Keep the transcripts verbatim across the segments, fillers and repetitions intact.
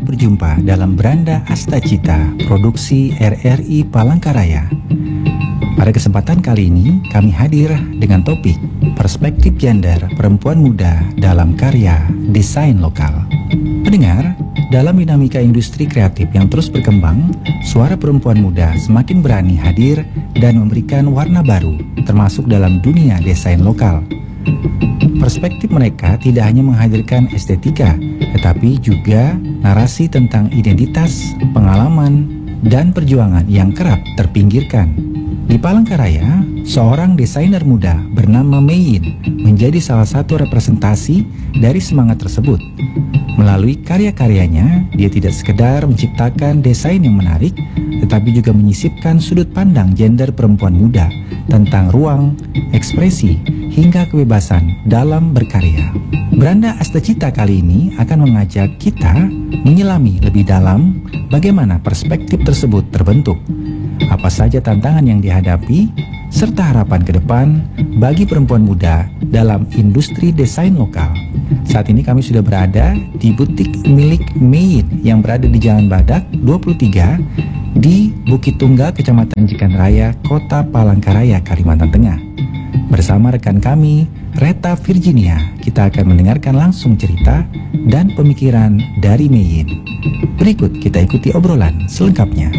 berjumpa dalam Beranda Astacita, produksi R R I Palangkaraya. Pada kesempatan kali ini, kami hadir dengan topik Perspektif Gender Perempuan Muda dalam Karya Desain Lokal. Pendengar, dalam dinamika industri kreatif yang terus berkembang, suara perempuan muda semakin berani hadir dan memberikan warna baru, termasuk dalam dunia desain lokal. Perspektif mereka tidak hanya menghadirkan estetika, tetapi juga narasi tentang identitas, pengalaman, dan perjuangan yang kerap terpinggirkan. Di Palangkaraya, seorang desainer muda bernama Mein menjadi salah satu representasi dari semangat tersebut. Melalui karya-karyanya, dia tidak sekedar menciptakan desain yang menarik, tetapi juga menyisipkan sudut pandang gender perempuan muda tentang ruang, ekspresi, hingga kebebasan dalam berkarya. Beranda Astacita kali ini akan mengajak kita menyelami lebih dalam bagaimana perspektif tersebut terbentuk, apa saja tantangan yang dihadapi, serta harapan ke depan bagi perempuan muda dalam industri desain lokal. Saat ini kami sudah berada di butik milik Mein yang berada di Jalan Badak dua puluh tiga di Bukit Tunggal, Kecamatan Jekan Raya, Kota Palangkaraya, Kalimantan Tengah. Bersama rekan kami, Reta Virginia, kita akan mendengarkan langsung cerita dan pemikiran dari Mein. Berikut kita ikuti obrolan selengkapnya.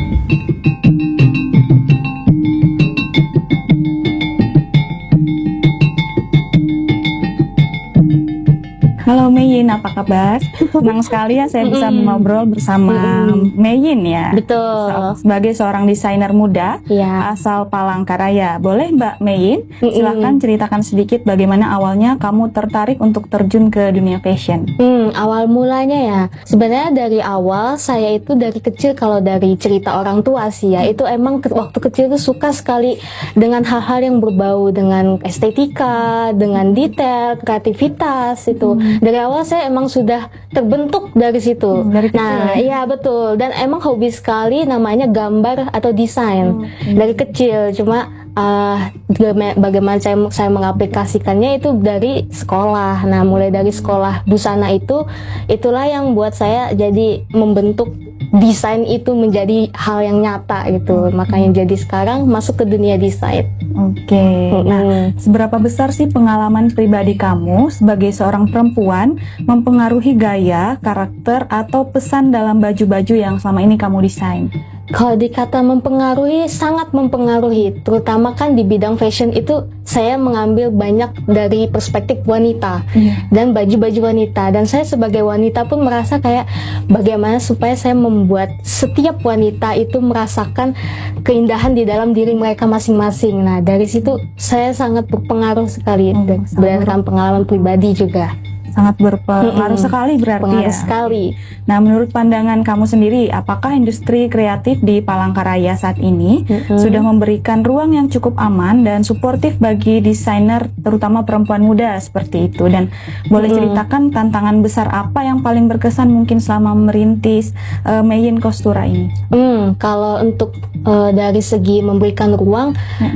Halo Mein, apa kabar? Senang sekali ya saya bisa Mm-mm. mengobrol bersama Mm-mm. Mein ya. Betul. Sebagai seorang desainer muda Ya. asal Palangkaraya. Boleh Mbak Mein, Mm-mm. silahkan ceritakan sedikit bagaimana awalnya kamu tertarik untuk terjun ke dunia fashion. Hmm, awal mulanya ya. Sebenarnya dari awal saya itu dari kecil, kalau dari cerita orang tua sih ya, itu emang ke- waktu kecil tuh suka sekali dengan hal-hal yang berbau dengan estetika, dengan detail, kreativitas itu. Dari awal saya emang sudah terbentuk dari situ. Hmm, dari kecil Nah, ya? iya betul. Dan emang hobi sekali namanya gambar atau desain. Dari kecil, cuma uh, gama- bagaimana saya, saya mengaplikasikannya itu dari sekolah. Nah, mulai dari sekolah busana itu, itulah yang buat saya jadi membentuk desain itu menjadi hal yang nyata gitu. Makanya jadi sekarang masuk ke dunia desain. Oke. Nah, Mm-mm. seberapa besar sih pengalaman pribadi kamu sebagai seorang perempuan mempengaruhi gaya, karakter, atau pesan dalam baju-baju yang selama ini kamu desain? Kalau dikata mempengaruhi, sangat mempengaruhi. Terutama kan di bidang fashion itu saya mengambil banyak dari perspektif wanita dan baju-baju wanita. Dan saya sebagai wanita pun merasa kayak bagaimana supaya saya membuat setiap wanita itu merasakan keindahan di dalam diri mereka masing-masing. Nah, dari situ saya sangat berpengaruh sekali Hmm, dan sangat berdasarkan pengalaman pribadi juga. Sangat berpengaruh Mm-mm. sekali berarti Pengaruh ya. sekali. Nah, menurut pandangan kamu sendiri, apakah industri kreatif di Palangkaraya saat ini Mm-mm. sudah memberikan ruang yang cukup aman dan suportif bagi desainer, terutama perempuan muda seperti itu? Dan boleh Mm-mm. ceritakan tantangan besar apa yang paling berkesan mungkin selama merintis uh, Mein Kostura ini? Hmm, kalau untuk eh, dari segi memberikan ruang,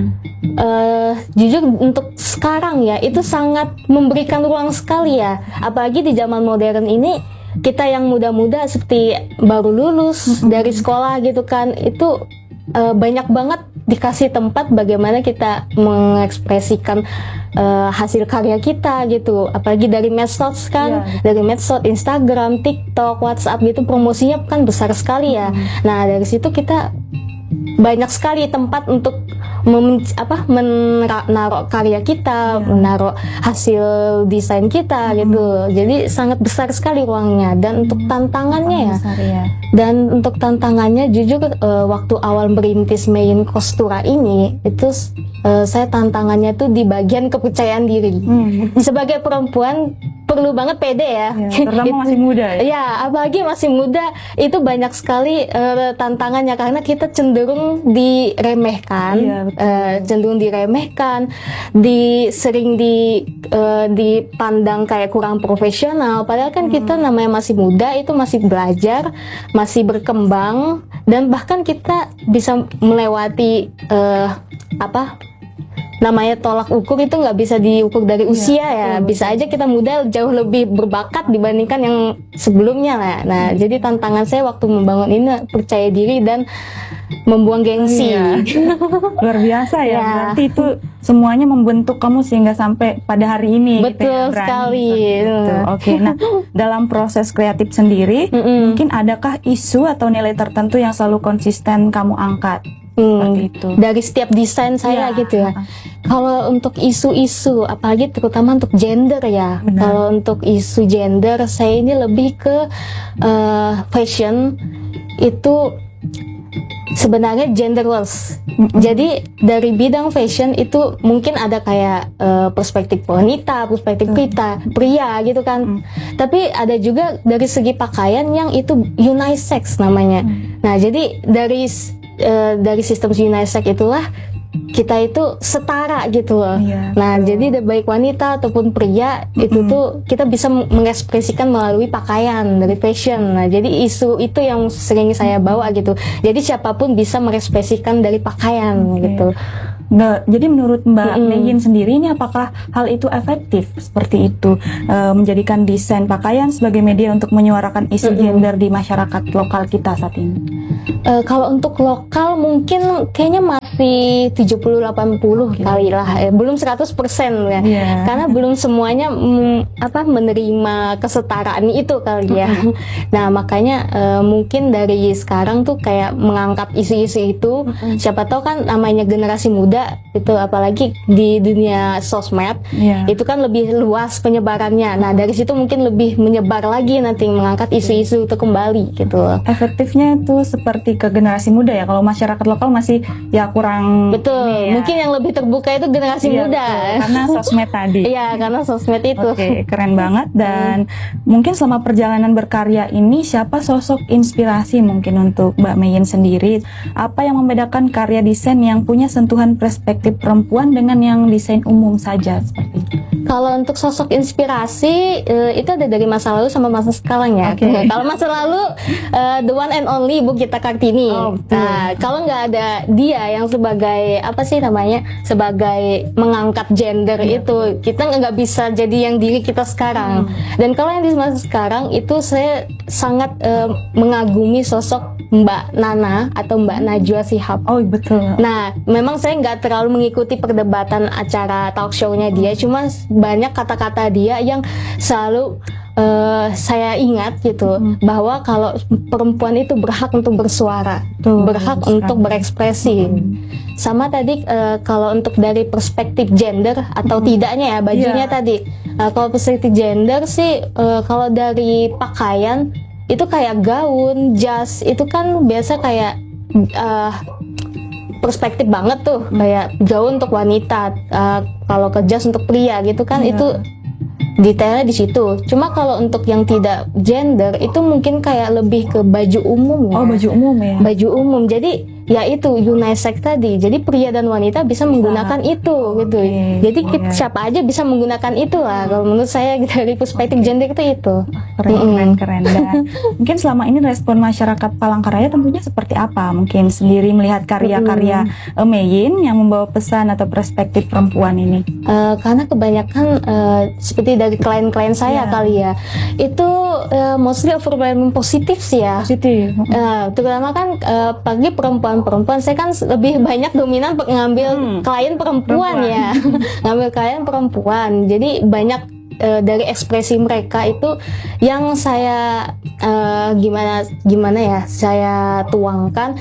eh jujur untuk sekarang ya itu sangat memberikan ruang sekali ya, apalagi di zaman modern ini kita yang muda-muda seperti baru lulus dari sekolah gitu kan, itu eh, banyak banget dikasih tempat bagaimana kita mengekspresikan eh, hasil karya kita gitu, apalagi dari medsos kan. Iya. Dari medsos, Instagram, TikTok, WhatsApp gitu, promosinya kan besar sekali ya. Nah, dari situ kita banyak sekali tempat untuk mem, apa menaruh karya kita, Ya. menaruh hasil desain kita gitu. Jadi sangat besar sekali ruangnya. Dan untuk tantangannya ya, Besar ya. dan untuk tantangannya jujur eh, waktu awal merintis Mein Kostura ini itu eh, saya tantangannya tuh di bagian kepercayaan diri. Hmm. Sebagai perempuan perlu banget pede ya. Ya, terutama masih muda ya. Ya, apalagi masih muda itu banyak sekali eh, tantangannya karena kita cenderung diremehkan, Iya, betul. eh, cenderung diremehkan, di sering di eh, dipandang kayak kurang profesional. Padahal kan kita namanya masih muda, itu masih belajar, masih berkembang, dan bahkan kita bisa melewati eh, apa namanya tolak ukur itu nggak bisa diukur dari usia ya, ya. Betul. Bisa aja kita muda jauh lebih berbakat dibandingkan yang sebelumnya lah. Nah hmm. jadi tantangan saya waktu membangun ini percaya diri dan membuang gengsi. Iya. Luar biasa ya. Ya. Berarti itu semuanya membentuk kamu sehingga sampai pada hari ini. Betul gitu ya, sekali. Gitu. Oke, nah dalam proses kreatif sendiri, Mm-mm. mungkin adakah isu atau nilai tertentu yang selalu konsisten kamu angkat? Hmm, itu. Dari setiap desain saya Ya. gitu ya. Kalau untuk isu-isu, apalagi terutama untuk gender ya. Benar. Kalau untuk isu gender, saya ini lebih ke uh, fashion itu sebenarnya genderless. Mm-mm. Jadi dari bidang fashion itu mungkin ada kayak uh, perspektif wanita, perspektif kita, pria gitu kan. Mm. Tapi ada juga dari segi pakaian yang itu unisex namanya. Mm. Nah, jadi dari uh, dari sistem unisex itulah kita itu setara gitu loh. Iya, Nah, betul. jadi baik wanita ataupun pria Mm-mm. itu tuh kita bisa mengekspresikan melalui pakaian dari fashion. Nah, jadi isu itu yang sering saya bawa gitu. Jadi siapapun bisa mengekspresikan dari pakaian Oke. gitu. Nggak, jadi menurut Mbak Mm-mm. Meyin sendiri ini apakah hal itu efektif seperti itu e, menjadikan desain pakaian sebagai media untuk menyuarakan isu Mm-mm. gender di masyarakat lokal kita saat ini? Uh, kalau untuk lokal mungkin kayaknya masih tujuh puluh delapan puluh Oke. kali lah, eh, belum seratus persen ya. Iya. Karena belum semuanya mm, apa menerima kesetaraan itu kali ya. Nah, makanya uh, mungkin dari sekarang tuh kayak mengangkat isu-isu itu. Mm-mm. Siapa tahu kan namanya generasi muda itu apalagi di dunia sosmed Iya. itu kan lebih luas penyebarannya. Nah, dari situ mungkin lebih menyebar lagi nanti mengangkat isu-isu itu kembali gitu loh. Efektifnya itu seperti ke generasi muda ya. Kalau masyarakat lokal masih ya kurang. Betul, ini ya. mungkin yang lebih terbuka itu generasi Iya, muda. betul. Karena sosmed tadi. Iya, karena sosmed itu. Oke, keren banget. Dan mungkin selama perjalanan berkarya ini siapa sosok inspirasi mungkin untuk Mbak Meyin sendiri? Apa yang membedakan karya desain yang punya sentuhan perspektif perempuan dengan yang desain umum saja seperti itu? Kalau untuk sosok inspirasi eh, itu ada dari masa lalu sama masa sekarang ya. Oke. Kalau masa lalu eh, the one and only Ibu Gita Kartini. Oh, betul. Nah, kalau nggak ada dia yang sebagai apa sih namanya sebagai mengangkat gender Iya, itu, kita nggak bisa jadi yang diri kita sekarang. Hmm. Dan kalau yang di masa sekarang itu saya sangat eh, mengagumi sosok Mbak Nana atau Mbak Najwa Shihab. Oh, betul. Nah, memang saya nggak terlalu mengikuti perdebatan acara talk show-nya dia, cuma banyak kata-kata dia yang selalu uh, saya ingat gitu, Hmm. bahwa kalau perempuan itu berhak untuk bersuara, Tuh, berhak bagus untuk sekali. berekspresi. Hmm. Sama tadi uh, kalau untuk dari perspektif gender atau Hmm. tidaknya ya bajunya Iya. tadi. Uh, kalau perspektif gender sih, uh, kalau dari pakaian itu kayak gaun, jas itu kan biasa kayak uh, perspektif banget tuh, kayak gaun untuk wanita, uh, kalau ke jas untuk pria gitu kan. Iya. Itu detailnya di situ. Cuma kalau untuk yang tidak gender itu mungkin kayak lebih ke baju umum ya. Oh, baju umum ya. Baju umum. Jadi ya itu unisex tadi. Jadi pria dan wanita bisa menggunakan itu gitu. Oke, Jadi kita- iya. siapa aja bisa menggunakan itu lah. Kalau menurut saya dari perspektif gender itu itu. Keren, Mm-mm. keren, keren. Dan mungkin selama ini respon masyarakat Palangkaraya tentunya seperti apa? Mungkin sendiri melihat karya-karya eh, Meyin yang membawa pesan atau perspektif perempuan ini. Eh, karena kebanyakan eh, seperti dari klien-klien saya Iya. kali ya, itu eh, mostly overwhelming positif sih ya. Positif. Eh, terutama kan eh, bagi perempuan-perempuan, saya kan lebih banyak dominan pe- ngambil Hmm. klien perempuan, Perempuan. ya, ngambil klien perempuan. Jadi banyak eh, dari ekspresi mereka itu yang saya eh, gimana gimana ya saya tuangkan.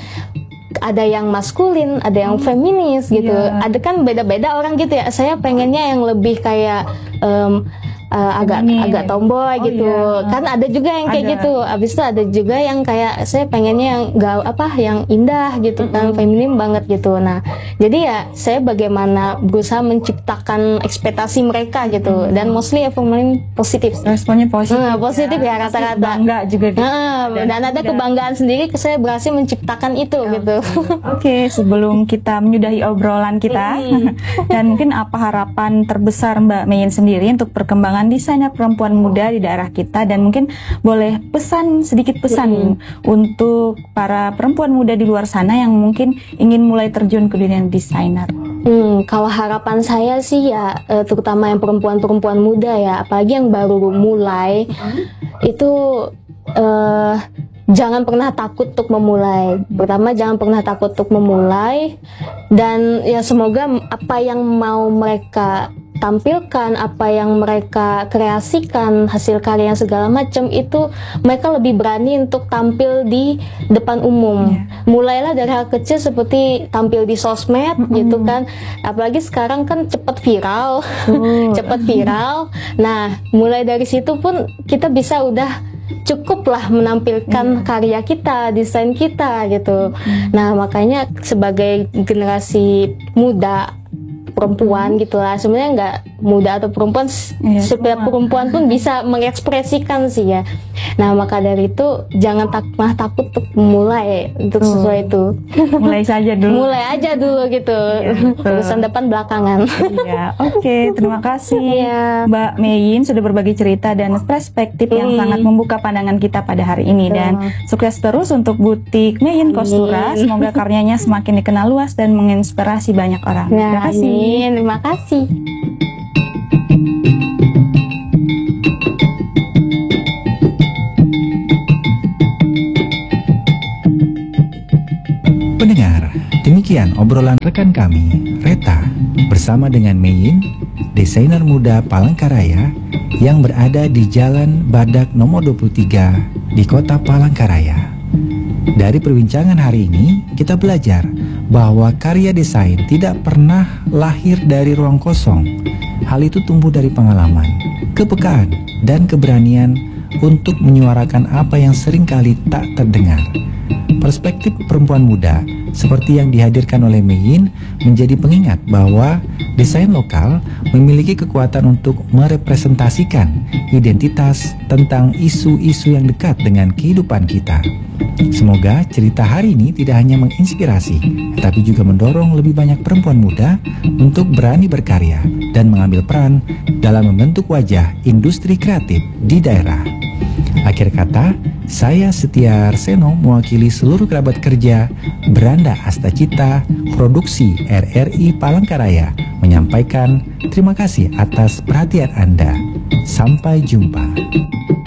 Ada yang maskulin, ada yang feminis gitu. Iya. Ada kan beda-beda orang gitu ya. Saya pengennya yang lebih kayak em, eh, agak Feminin. agak tomboy Oh, gitu. iya. Kan ada juga yang kayak Ada. gitu. Abis itu ada juga yang kayak saya pengennya yang gak apa yang indah gitu kan, feminim banget gitu. Nah, jadi ya saya bagaimana berusaha menciptakan ekspektasi mereka gitu. Dan mostly ya feminim positif. sih. Responnya positif. Hmm, positif ya, Pasti rata-rata. Bangga juga. gitu. Nah, Dan dan ada tidak- kebanggaan sendiri saya berhasil menciptakan itu gitu. Oke, sebelum kita menyudahi obrolan kita, Mm. dan mungkin apa harapan terbesar Mbak Meyin sendiri untuk perkembangan obrolan desainer perempuan muda di daerah kita, dan mungkin boleh pesan sedikit pesan hmm. untuk para perempuan muda di luar sana yang mungkin ingin mulai terjun ke dunia desainer. Hmm, kalau harapan saya sih ya, terutama yang perempuan-perempuan muda ya, apalagi yang baru mulai, hmm. itu uh, jangan pernah takut untuk memulai. Pertama, jangan pernah takut untuk memulai, dan ya semoga apa yang mau mereka tampilkan, apa yang mereka kreasikan, hasil karya segala macam itu mereka lebih berani untuk tampil di depan umum. Yeah. Mulailah dari hal kecil seperti tampil di sosmed mm-hmm. gitu kan. Apalagi sekarang kan cepat viral, oh. cepat viral. Nah, mulai dari situ pun kita bisa udah cukuplah menampilkan hmm. karya kita, desain kita gitu. Hmm. Nah, makanya sebagai generasi muda perempuan gitulah, sebenarnya nggak muda atau perempuan, ya, setiap perempuan pun bisa mengekspresikan sih ya. Nah, maka dari itu jangan tak pernah takut untuk memulai untuk sesuai itu. Mulai saja dulu. Mulai aja dulu gitu. Ya, urusan depan belakangan. Iya, oke, okay, terima kasih ya. Mbak Meyin sudah berbagi cerita dan perspektif hmm. yang sangat membuka pandangan kita pada hari ini. Dan hmm. sukses terus untuk butik Meyin Kostura. Semoga karyanya semakin dikenal luas dan menginspirasi banyak orang. Ya, terima kasih. Amin. Terima kasih. Pendengar, demikian obrolan rekan kami, Reta, bersama dengan Meyin, desainer muda Palangkaraya yang berada di Jalan Badak nomor dua puluh tiga di Kota Palangkaraya. Dari perbincangan hari ini, kita belajar bahwa karya desain tidak pernah lahir dari ruang kosong. Hal itu tumbuh dari pengalaman, kepekaan, dan keberanian untuk menyuarakan apa yang seringkali tak terdengar. Perspektif perempuan muda seperti yang dihadirkan oleh Meyin menjadi pengingat bahwa desain lokal memiliki kekuatan untuk merepresentasikan identitas tentang isu-isu yang dekat dengan kehidupan kita. Semoga cerita hari ini tidak hanya menginspirasi, tapi juga mendorong lebih banyak perempuan muda untuk berani berkarya dan mengambil peran dalam membentuk wajah industri kreatif di daerah. Akhir kata, saya Setia Arseno mewakili seluruh kerabat kerja Beranda Astacita Produksi R R I Palangkaraya menyampaikan terima kasih atas perhatian Anda. Sampai jumpa.